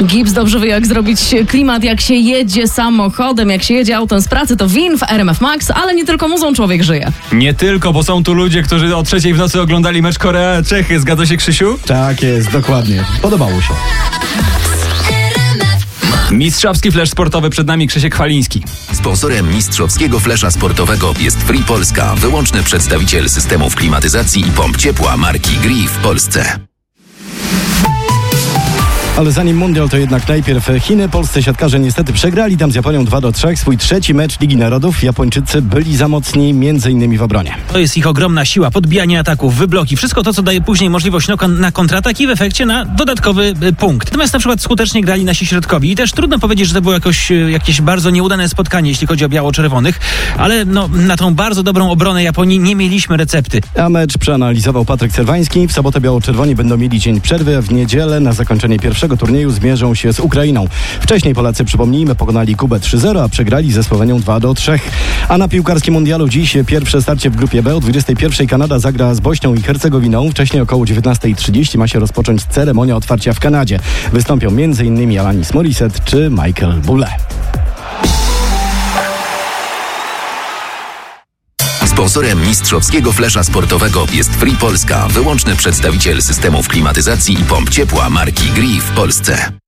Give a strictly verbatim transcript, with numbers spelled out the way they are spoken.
Gibbs dobrze wie, jak zrobić klimat, jak się jedzie samochodem, jak się jedzie autem z pracy. To Win w R M F Max, ale nie tylko muzą człowiek żyje. Nie tylko, bo są tu ludzie, którzy o trzeciej w nocy oglądali mecz Korea-Czechy. Zgadza się, Krzysiu? Tak jest, dokładnie. Podobało się. Mistrzowski flash sportowy, przed nami Krzysiek Chwaliński. Sponsorem mistrzowskiego flesza sportowego jest Free Polska, wyłączny przedstawiciel systemów klimatyzacji i pomp ciepła marki Gree w Polsce. Ale zanim mundial, to jednak najpierw Chiny. Polscy siatkarze niestety przegrali tam z Japonią dwa do trzech. Swój trzeci mecz Ligi Narodów. Japończycy byli za mocni między innymi w obronie. To jest ich ogromna siła, podbijanie ataków, wybloki, wszystko to, co daje później możliwość na kontratak i w efekcie na dodatkowy punkt. Natomiast na przykład skutecznie grali nasi środkowi i też trudno powiedzieć, że to było jakoś, jakieś bardzo nieudane spotkanie, jeśli chodzi o biało-czerwonych, ale no, na tą bardzo dobrą obronę Japonii nie mieliśmy recepty. A mecz przeanalizował Patryk Serwański. W sobotę biało-czerwoni będą mieli dzień przerwy, a w niedzielę na zakończenie pierwszego turnieju zmierzą się z Ukrainą. Wcześniej Polacy, przypomnijmy, pokonali Kubę trzy zero, a przegrali ze Słowenią dwa do trzech. A na piłkarskim mundialu dziś pierwsze starcie w grupie B. O dwudziestej pierwszej Kanada zagra z Bośnią i Hercegowiną. Wcześniej około dziewiętnastej trzydzieści ma się rozpocząć ceremonia otwarcia w Kanadzie. Wystąpią m.in. Alanis Morissette czy Michael Bublé. Sponsorem mistrzowskiego flesza sportowego jest Free Polska, wyłączny przedstawiciel systemów klimatyzacji i pomp ciepła marki Gree w Polsce.